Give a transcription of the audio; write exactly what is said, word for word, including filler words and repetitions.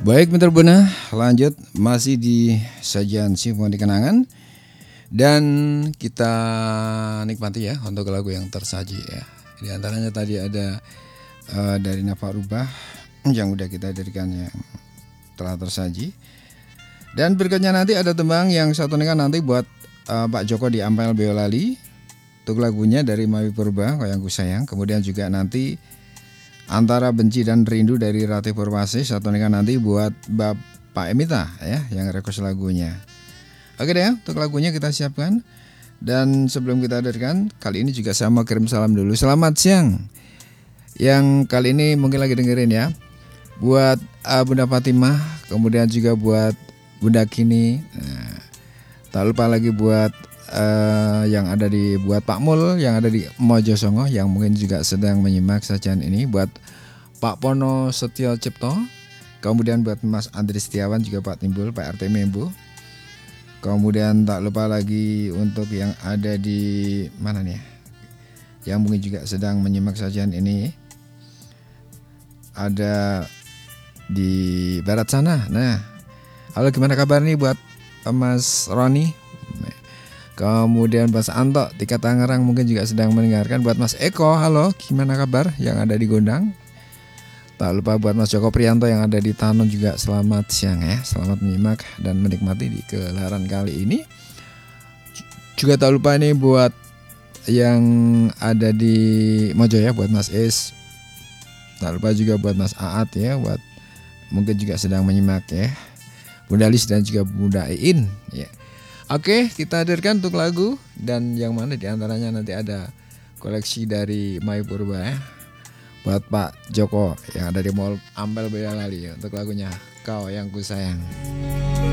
Baik Mitra Buana, lanjut masih di sajian Simfoni Kenangan dan kita nikmati ya untuk lagu yang tersaji ya. Di antaranya tadi ada uh, dari Nafak Rubah yang udah kita hadirkan yang telah tersaji. Dan berikutnya nanti ada tembang yang satu ini kan nanti buat uh, Pak Joko di Ampel Boyolali. Untuk lagunya dari Mawi Purba, Yang Ku Sayang. Kemudian juga nanti Antara Benci dan Rindu dari Ratih Purwasi. Satu ini kan nanti buat Bapak Emita ya, yang request lagunya. Oke deh, untuk lagunya kita siapkan. Dan sebelum kita hadirkan, kali ini juga saya mau kirim salam dulu. Selamat siang. Yang kali ini mungkin lagi dengerin ya. Buat uh, Bunda Fatimah, kemudian juga buat Bunda Kini. Nah, tak lupa lagi buat uh, yang ada di buat Pak Mul yang ada di Mojosongo yang mungkin juga sedang menyimak sajian ini, buat Pak Pono Setio Cipto, kemudian buat Mas Andri Setiawan, juga Pak Timbul, Pak R T Membu. Kemudian tak lupa lagi untuk yang ada di mana nih ya, yang mungkin juga sedang menyimak sajian ini, ada di barat sana. Nah, halo gimana kabar nih buat Mas Roni, kemudian Mas Anto Tika Tangerang mungkin juga sedang mendengarkan. Buat Mas Eko, halo gimana kabar yang ada di Gondang. Tak lupa buat Mas Joko Prianto yang ada di Tanon juga selamat siang ya. Selamat menyimak dan menikmati di gelaran kali ini. Juga tak lupa nih buat yang ada di Mojo ya, buat Mas Is. Tak lupa juga buat Mas Aat ya, buat mungkin juga sedang menyimak ya, Bunda Lis dan juga Bunda Iin ya. Oke, kita hadirkan untuk lagu dan yang mana diantaranya nanti ada koleksi dari Mai Purba ya, buat Pak Joko yang ada di Mall Ampel Boyolali ya, untuk lagunya Kau Yang Ku Sayang.